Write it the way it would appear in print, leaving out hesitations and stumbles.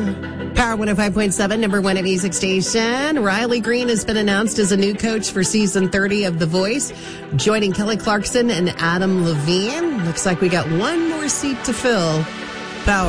Power 105.7, number one at music station. Riley Green has been announced as a new coach for season 30 of The Voice, joining Kelly Clarkson and Adam Levine. Looks like we got one more seat to fill. Power.